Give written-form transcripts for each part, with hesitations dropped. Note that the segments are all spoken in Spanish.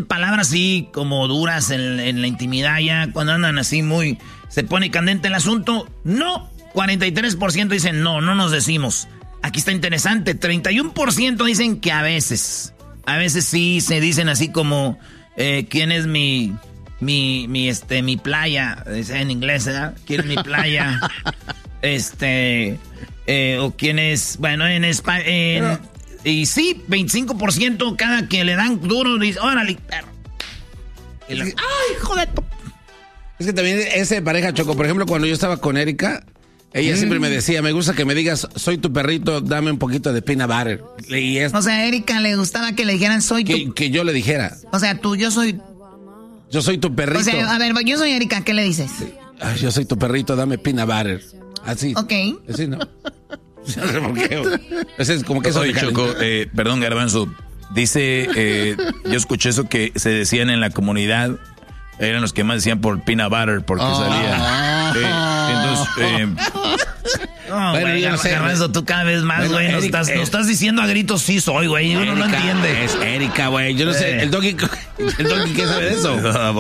dicen palabras así como duras en la intimidad ya, cuando andan así muy... Se pone candente el asunto. No, 43% dicen no nos decimos. Aquí está interesante, 31% dicen que a veces sí se dicen así como, ¿quién es mi playa? En inglés, ¿verdad? ¿Quién es mi playa? O quién es, bueno, en español, y sí, 25% cada que le dan duro dice, órale, perro. ¡Ay, joder! Es que también ese pareja, Choco, por ejemplo, cuando yo estaba con Erika, ella siempre me decía, me gusta que me digas, soy tu perrito, dame un poquito de peanut butter. O sea, a Erika le gustaba que le dijeran, soy tu... Que yo le dijera. O sea, yo soy tu perrito. O sea, a ver, yo soy Erika, ¿qué le dices? Sí. Ay, yo soy tu perrito, dame peanut butter. Así. Ok. Así, ¿no? No sé por qué. Es como que eso. Oye, Choco, perdón, Garbanzo. Dice, yo escuché eso que se decían en la comunidad. Eran los que más decían por peanut butter, porque salía. Entonces, bueno, yo no sé, Garbanzo, tú cada vez más, güey, nos estás diciendo a gritos, sí soy, güey, uno no entiende. Es Erika, güey, yo no sé, el doggy, ¿qué sabe de eso?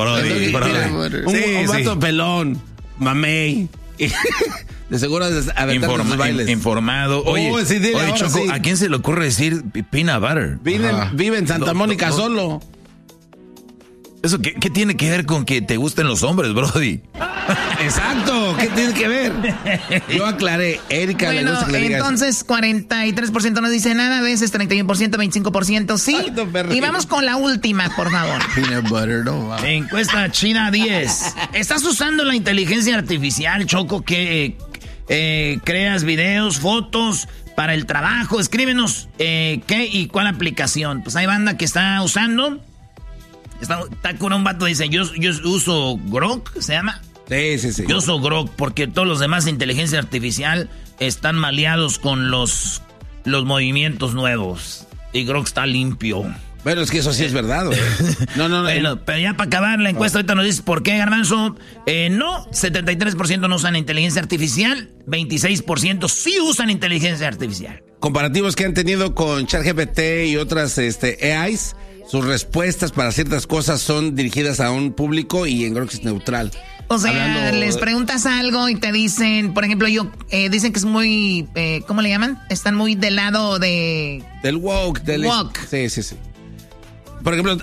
Un vato pelón, mamey. De seguro informado. Oye, Choco, sí. ¿A quién se le ocurre decir peanut butter? Vive en Santa Mónica solo. ¿Eso qué tiene que ver con que te gusten los hombres, brody? Exacto, ¿qué tiene que ver? Yo aclaré, Erika le gusta que le digas. Entonces 43% no dice nada, a veces 31%, 25% sí. Y vamos con la última, por favor. Peanut butter, no. Encuesta China 10. ¿Estás usando la inteligencia artificial, Choco, que creas videos, fotos para el trabajo? Escríbenos qué y cuál aplicación. Pues hay banda que está usando. Está con un vato, dice, yo uso Grok, ¿se llama? Sí. Yo uso Grok porque todos los demás de inteligencia artificial están maleados con los movimientos nuevos. Y Grok está limpio. Bueno, es que eso sí es verdad, güey. No. Bueno, pero ya para acabar la encuesta, ahorita nos dices por qué, Garbanzo. No, 73% no usan inteligencia artificial, 26% sí usan inteligencia artificial. Comparativos que han tenido con ChatGPT y otras AIs, sus respuestas para ciertas cosas son dirigidas a un público y en Grok es neutral. O sea, les preguntas algo y te dicen, por ejemplo, dicen que es muy, ¿cómo le llaman? Están muy del lado de... Del woke. Sí. Por ejemplo,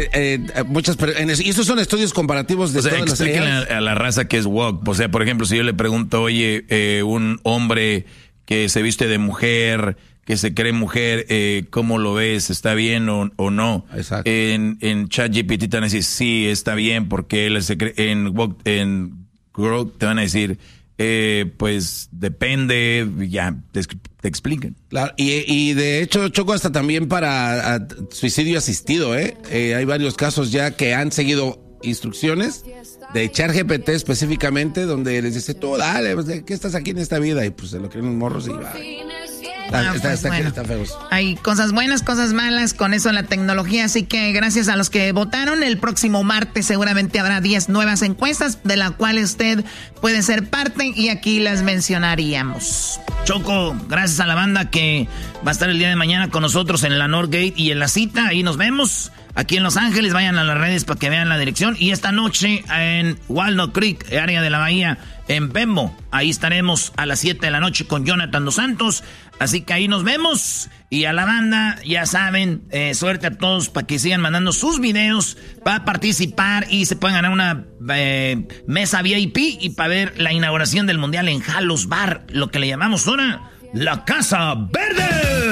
y estos son estudios comparativos de todas las explíquenle a la raza que es woke. O sea, por ejemplo, si yo le pregunto, oye, un hombre que se viste de mujer, que se cree mujer, ¿cómo lo ves? ¿Está bien o no? Exacto. En ChatGPT te van a decir, sí, está bien, porque él se cree, en Grok te van a decir, pues depende, ya te explican. Claro, y de hecho, Choco, hasta también para suicidio asistido, hay varios casos ya que han seguido instrucciones de ChatGPT específicamente, donde les dice, tú dale, pues, ¿qué estás aquí en esta vida? Y pues se lo creen los morros y va. Está feo. Hay cosas buenas, cosas malas con eso la tecnología, así que gracias a los que votaron. El próximo martes seguramente habrá 10 nuevas encuestas de las cuales usted puede ser parte y aquí las mencionaríamos. Choco, gracias a la banda que va a estar el día de mañana con nosotros en la Northgate y en la cita, ahí nos vemos. Aquí en Los Ángeles, vayan a las redes para que vean la dirección. Y esta noche en Walnut Creek, área de la Bahía, en Venmo. Ahí estaremos a las 7 de la noche con Jonathan Dos Santos. Así que ahí nos vemos. Y a la banda, ya saben, suerte a todos para que sigan mandando sus videos para participar y se puedan ganar una mesa VIP y para ver la inauguración del Mundial en Halos Bar, lo que le llamamos ahora la Casa Verde.